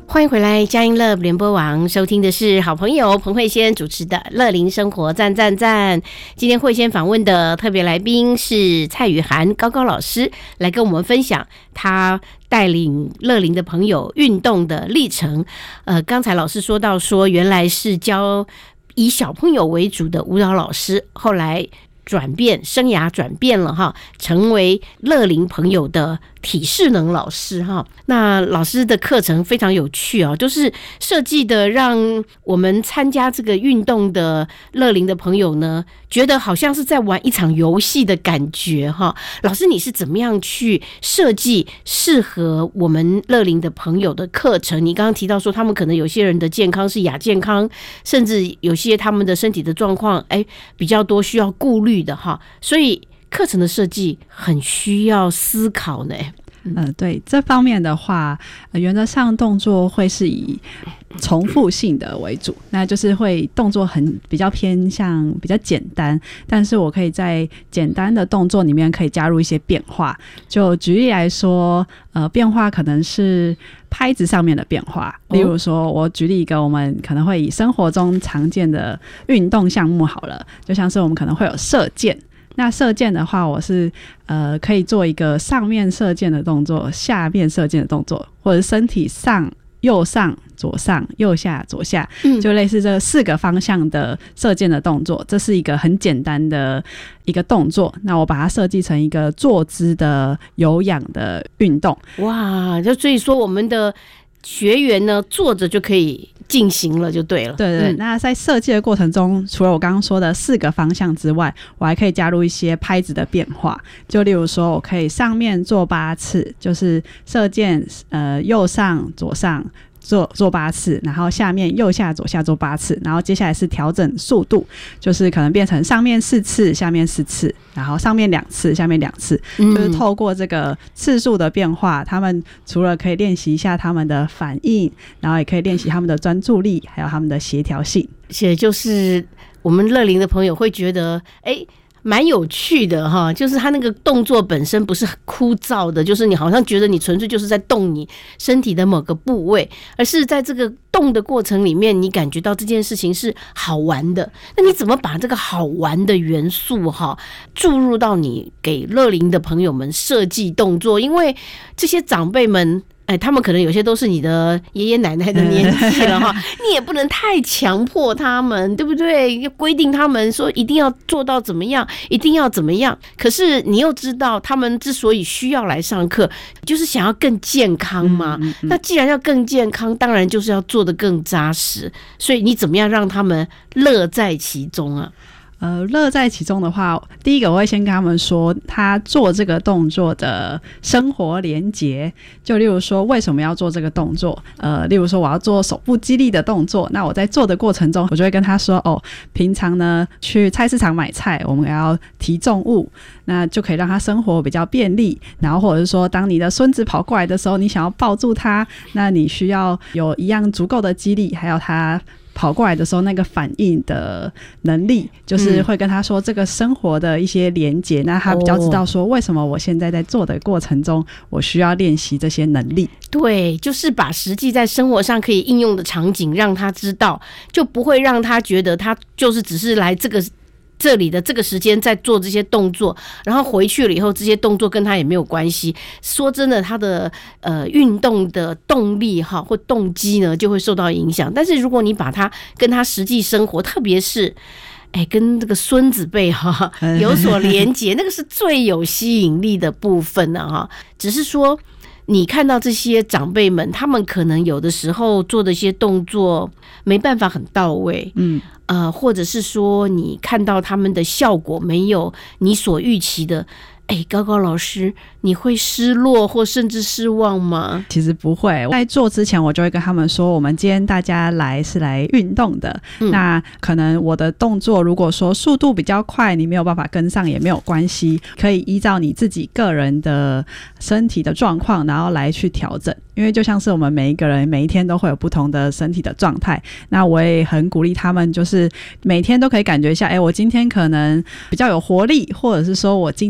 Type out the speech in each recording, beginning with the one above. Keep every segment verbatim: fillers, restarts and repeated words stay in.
欢迎回来，佳音乐联播网，收听的是好朋友彭慧仙主持的乐龄生活赞赞赞。今天慧仙访问的特别来宾是蔡宇涵高高老师，来跟我们分享他带领乐龄的朋友运动的历程。呃，刚才老师说到说，原来是教以小朋友为主的舞蹈老师，后来转变生涯转变了哈，成为乐龄朋友的体适能老师哈。那老师的课程非常有趣哦，就是设计的让我们参加这个运动的乐龄的朋友呢，觉得好像是在玩一场游戏的感觉哈。老师，你是怎么样去设计适合我们乐龄的朋友的课程？你刚刚提到说，他们可能有些人的健康是亚健康，甚至有些他们的身体的状况哎比较多需要顾虑的哈，所以课程的设计很需要思考呢。 呃，对这方面的话，呃、原则上动作会是以重复性的为主，那就是会动作很比较偏向比较简单，但是我可以在简单的动作里面可以加入一些变化。就举例来说，呃，变化可能是拍子上面的变化，例如说我举例一个我们可能会以生活中常见的运动项目好了，就像是我们可能会有射箭。那射箭的话，我是呃可以做一个上面射箭的动作，下面射箭的动作，或者身体上、右上、左上、右下、左下，就类似这四个方向的射箭的动作。这是一个很简单的一个动作，那我把它设计成一个坐姿的有氧的运动。 哇，就所以说我们的学员呢，坐着就可以进行了，就对了。 对对、嗯，那在设计的过程中，除了我刚刚说的四个方向之外，我还可以加入一些拍子的变化。就例如说，我可以上面做八次，就是射箭，呃，右上、左上。做做八次，然后下面右下左下做八次，然后接下来是调整速度，就是可能变成上面四次，下面四次，然后上面两次，下面两次，嗯、就是透过这个次数的变化，他们除了可以练习一下他们的反应，然后也可以练习他们的专注力，还有他们的协调性。 也就是我们乐龄的朋友会觉得，哎。蛮有趣的哈，就是他那个动作本身不是很枯燥的，就是你好像觉得你纯粹就是在动你身体的某个部位，而是在这个动的过程里面，你感觉到这件事情是好玩的。那你怎么把这个好玩的元素哈注入到你给乐龄的朋友们设计动作？因为这些长辈们。哎，他们可能有些都是你的爷爷奶奶的年纪了哈，你也不能太强迫他们，对不对？要规定他们说一定要做到怎么样，一定要怎么样。可是你又知道，他们之所以需要来上课，就是想要更健康嘛。嗯嗯嗯、那既然要更健康，当然就是要做得更扎实。所以你怎么样让他们乐在其中啊？ 呃，乐在其中的话，第一个我会先跟他们说，他做这个动作的生活连结。就例如说，为什么要做这个动作？呃，例如说我要做手部肌力的动作，那我在做的过程中，我就会跟他说，哦，平常呢去菜市场买菜，我们要提重物，那就可以让他生活比较便利。然后或者是说，当你的孙子跑过来的时候，你想要抱住他，那你需要有一样足够的肌力，还有他跑过来的时候那个反应的能力，就是会跟他说这个生活的一些连结、嗯、那他比较知道说为什么我现在在做的过程中我需要练习这些能力。 对，就是把实际在生活上可以应用的场景让他知道，就不会让他觉得他就是只是来这个这里的这个时间在做这些动作，然后回去了以后这些动作跟他也没有关系。说真的，他的呃运动的动力哈或动机呢就会受到影响。但是如果你把他跟他实际生活，特别是哎跟这个孙子辈哈有所连结，那个是最有吸引力的部分呢哈。只是说你看到这些长辈们，他们可能有的时候做的一些动作没办法很到位，嗯，呃，或者是说你看到他们的效果没有你所预期的，哎，高高老师，你会失落或甚至失望吗？ 其实不会，在做之前我就会跟他们说，我们今天大家来是来运动的、嗯、那可能我的动作如果说速度比较快，你没有办法跟上也没有关系，可以依照你自己个人的身体的状况然后来去调整。因为就像是我们每一个人每一天都会有不同的身体的状态，那我也很鼓励他们就是每天都可以感觉一下，哎，我今天可能比较有活力，或者是说我今天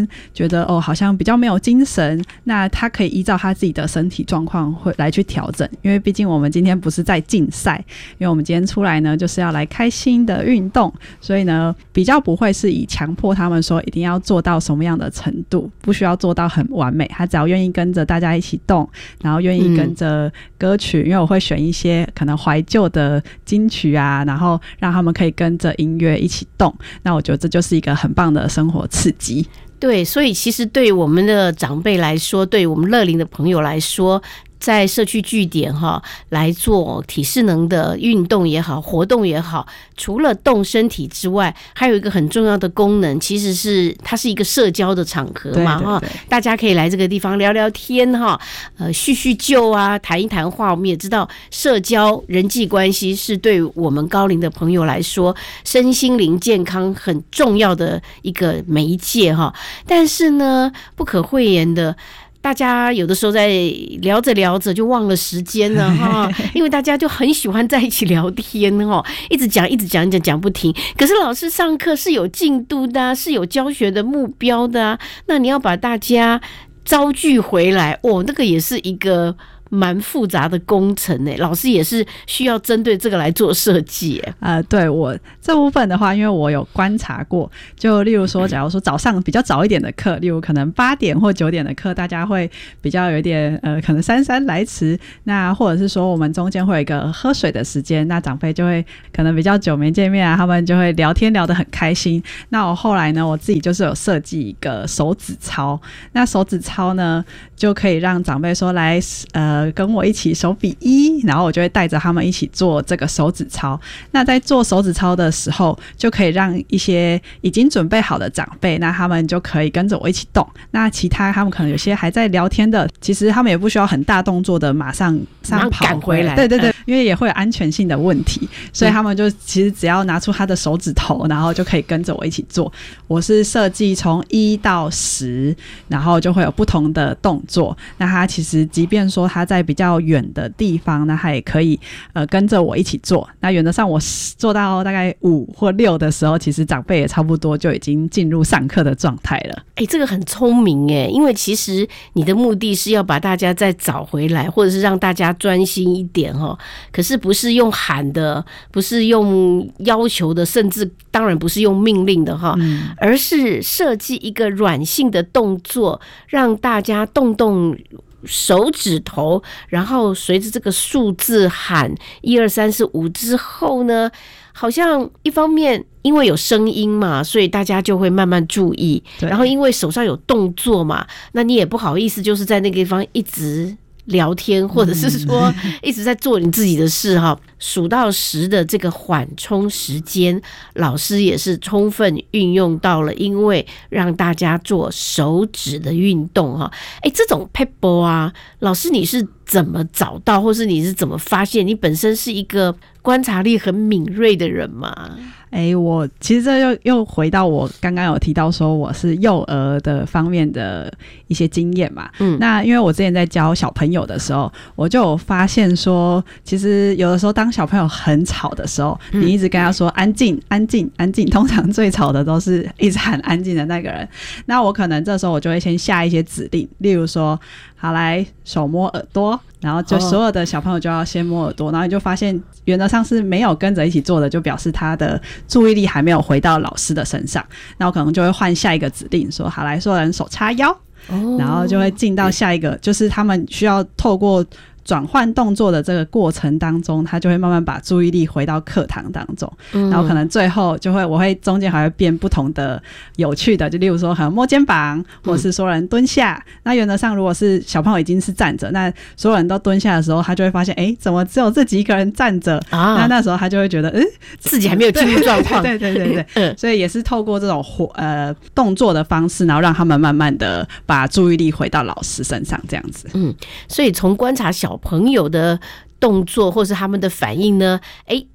觉得哦好像比较没有精神，那他可以依照他自己的身体状况会来去调整，因为毕竟我们今天不是在竞赛，因为我们今天出来呢就是要来开心的运动，所以呢比较不会是以强迫他们说一定要做到什么样的程度，不需要做到很完美，他只要愿意跟着大家一起动，然后愿意跟着歌曲、嗯、因为我会选一些可能怀旧的金曲啊，然后让他们可以跟着音乐一起动，那我觉得这就是一个很棒的生活刺激。 对，所以其实对我们的长辈来说，对我们乐龄的朋友来说，在社区据点哈来做体适能的运动也好，活动也好，除了动身体之外，还有一个很重要的功能，其实是它是一个社交的场合嘛哈，大家可以来这个地方聊聊天哈，呃叙叙旧啊，谈一谈话。我们也知道社交人际关系是对我们高龄的朋友来说，身心灵健康很重要的一个媒介哈。但是呢，不可讳言的，大家有的时候在聊着聊着就忘了时间了哈，因为大家就很喜欢在一起聊天哈，一直讲一直讲讲讲不停。可是老师上课是有进度的、啊，是有教学的目标的啊，那你要把大家招聚回来，哦，那个也是一个蛮复杂的工程诶，老师也是需要针对这个来做设计诶。 呃，对，我这部分的话，因为我有观察过，就例如说，假如说早上比较早一点的课，例如可能八点或九点的课，大家会比较有一点呃，可能姗姗来迟。那或者是说，我们中间会有一个喝水的时间，那长辈就会可能比较久没见面啊，他们就会聊天聊得很开心。那我后来呢，我自己就是有设计一个手指操，那手指操呢，就可以让长辈说来呃。跟我一起手比一，然后我就会带着他们一起做这个手指操。那在做手指操的时候，就可以让一些已经准备好的长辈，那他们就可以跟着我一起动。那其他他们可能有些还在聊天的，其实他们也不需要很大动作的马上上跑赶回来， 对对对，因为也会有安全性的问题，所以他们就其实只要拿出他的手指头，然后就可以跟着我一起做。我是设计从一到十，然后就会有不同的动作。那他其实即便说他在比较远的地方，那他也可以呃跟着我一起做。那原则上我做到大概五或六的时候，其实长辈也差不多就已经进入上课的状态了。 哎、欸，这个很聪明哎，因为其实你的目的是要把大家再找回来，或者是让大家专心一点哈。可是不是用喊的，不是用要求的，甚至当然不是用命令的哈、嗯，而是设计一个软性的动作，让大家动动手指头，然后随着这个数字喊一二三四五之后呢，好像一方面因为有声音嘛，所以大家就会慢慢注意，然后因为手上有动作嘛，那你也不好意思就是在那个地方一直聊天，或者是说一直在做你自己的事哈。数到十的这个缓冲时间，老师也是充分运用到了，因为让大家做手指的运动哈。哎，这种 pebble 啊，老师你是怎么找到，或是你是怎么发现？你本身是一个观察力很敏锐的人吗？ 哎，我其实这又又回到我刚刚有提到说我是幼儿的方面的一些经验嘛。嗯，那因为我之前在教小朋友的时候，我就有发现说，其实有的时候当小朋友很吵的时候，嗯、你一直跟他说安静、安静、安静，通常最吵的都是一直喊安静的那个人。那我可能这时候我就会先下一些指令，例如说，好来手摸耳朵。然后就所有的小朋友就要先摸耳朵、哦、然后你就发现原则上是没有跟着一起做的，就表示他的注意力还没有回到老师的身上。那我可能就会换下一个指令，说好来所有人手叉腰、哦、然后就会进到下一个，就是他们需要透过转换动作的这个过程当中，他就会慢慢把注意力回到课堂当中、嗯、然后可能最后就会我会中间还会变不同的有趣的，就例如说可能摸肩膀，或者是所有人蹲下、嗯、那原则上如果是小朋友已经是站着，那所有人都蹲下的时候，他就会发现哎，怎么只有这几个人站着、啊、那那时候他就会觉得嗯， 自己还没有进入状况， 对对对对对、嗯、所以也是透过这种呃动作的方式，然后让他们慢慢的把注意力回到老师身上这样子。 嗯，所以从观察小朋友的动作或是他们的反应呢，哎，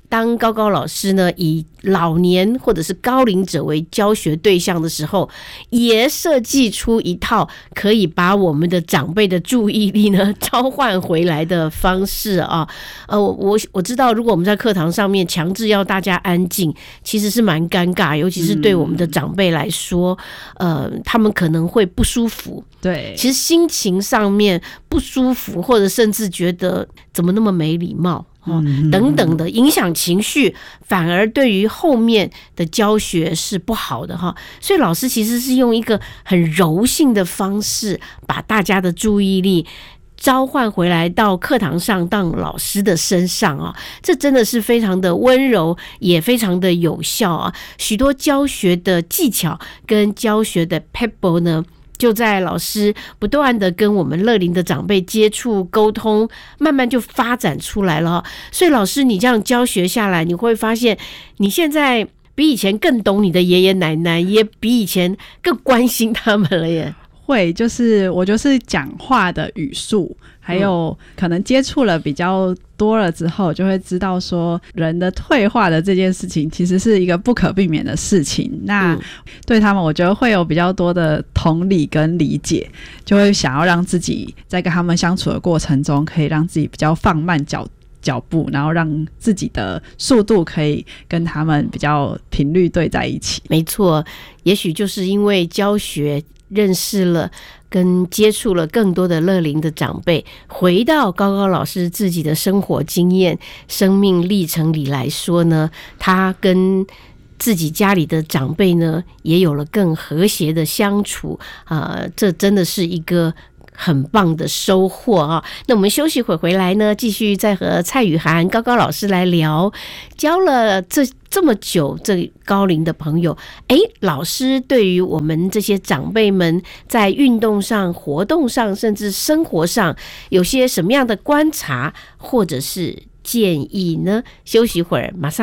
当高高老师呢以老年或者是高龄者为教学对象的时候，也设计出一套可以把我们的长辈的注意力呢召唤回来的方式啊。呃，我我知道，如果我们在课堂上面强制要大家安静，其实是蛮尴尬，尤其是对我们的长辈来说，呃，他们可能会不舒服。 对， 其实心情上面不舒服，或者甚至觉得怎么那么没礼貌。哦，等等的影响情绪，反而对于后面的教学是不好的哈。所以老师其实是用一个很柔性的方式，把大家的注意力召唤回来到课堂上，到老师的身上啊，这真的是非常的温柔，也非常的有效啊。许多教学的技巧跟教学的 pebble 呢，就在老师不断的跟我们乐龄的长辈接触沟通，慢慢就发展出来了。所以老师你这样教学下来，你会发现你现在比以前更懂你的爷爷奶奶，也比以前更关心他们了耶。 会，就是我就是讲话的语速，还有可能接触了比较多了之后，就会知道说人的退化的这件事情其实是一个不可避免的事情。那对他们我觉得会有比较多的同理跟理解，就会想要让自己在跟他们相处的过程中，可以让自己比较放慢脚脚步，然后让自己的速度可以跟他们比较频率对在一起。 没错，也许就是因为教学认识了跟接触了更多的乐龄的长辈，回到高高老师自己的生活经验、生命历程里来说呢，他跟自己家里的长辈呢也有了更和谐的相处啊、呃，这真的是一个很棒的收获啊！那我们休息会回来呢，继续再和蔡宇涵高高老师来聊，教了这这么久这高龄的朋友，哎，老师对于我们这些长辈们在运动上、活动上，甚至生活上，有些什么样的观察或者是建议呢？休息会儿，马上。